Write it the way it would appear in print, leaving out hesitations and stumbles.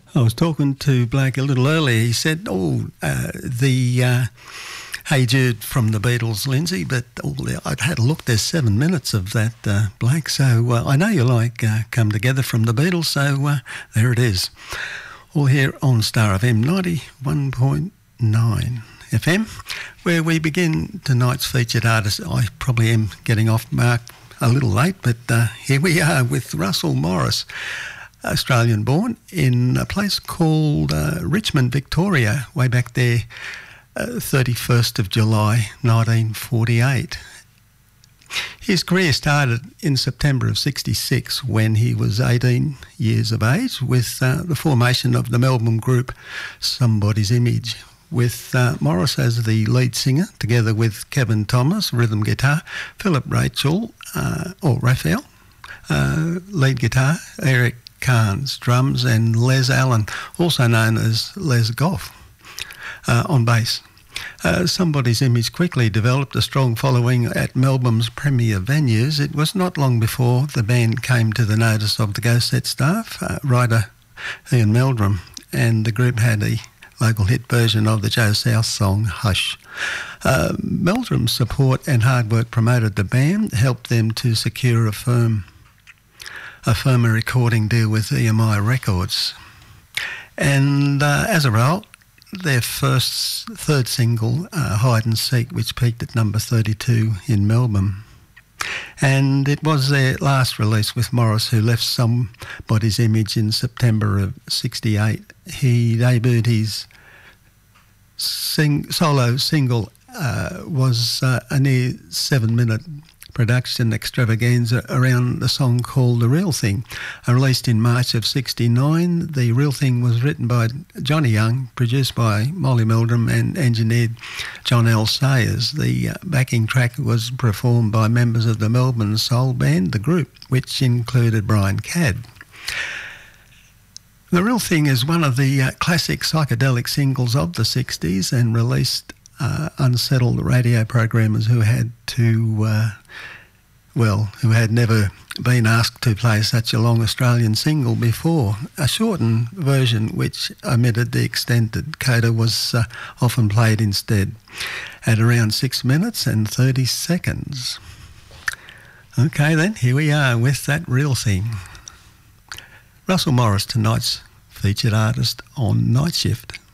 I was talking to Blake a little earlier. He said, the Hey Jude from the Beatles, Lindsay, but I'd had a look. There's 7 minutes of that, Blake. So I know you like Come Together from the Beatles, so there it is. All here on Star FM 91.9 FM, where we begin tonight's featured artist. I probably am getting off mark a little late, but here we are with Russell Morris, Australian born, in a place called Richmond, Victoria, way back there, 31st of July 1948. His career started in September of 66 when he was 18 years of age with the formation of the Melbourne group Somebody's Image, with Morris as the lead singer, together with Kevin Thomas, rhythm guitar, Philip Raphael, lead guitar, Eric Carnes, drums, and Les Allen, also known as Les Goff, on bass. Somebody's Image quickly developed a strong following at Melbourne's premier venues. It was not long before the band came to the notice of the Go Set staff, writer Ian Meldrum, and the group had a local hit version of the Joe South song Hush. Meldrum's support and hard work promoted the band, helped them to secure a firmer recording deal with EMI Records. And as a result, their third single, Hide and Seek, which peaked at number 32 in Melbourne. And it was their last release with Morris, who left Somebody's Image in September of 68. He debuted his solo single, was a near 7-minute production extravaganza around the song called The Real Thing. Released in March of 69, The Real Thing was written by Johnny Young, produced by Molly Meldrum, and engineered John L. Sayers. The backing track was performed by members of the Melbourne soul band The Group, which included Brian Cadd. The Real Thing is one of the classic psychedelic singles of the 60s and released unsettled radio programmers who had never been asked to play such a long Australian single before. A shortened version which omitted the extended coda was often played instead at around 6 minutes and 30 seconds. Okay then, here we are with That Real Thing. Russell Morris, tonight's featured artist on Night Shift.